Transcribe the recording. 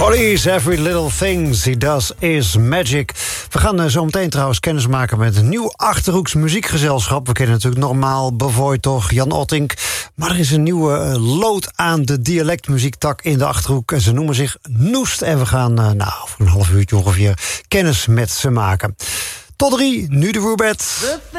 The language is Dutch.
Police, every little thing he does is magic. We gaan zo meteen trouwens kennis maken met een nieuw Achterhoeks muziekgezelschap. We kennen natuurlijk Normaal, Bavoy toch, Jan Ottink. Maar er is een nieuwe lood aan de dialectmuziektak in de Achterhoek. Ze noemen zich Noest. En we gaan over een half uurtje ongeveer kennis met ze maken. Tot 3, nu de Roebet.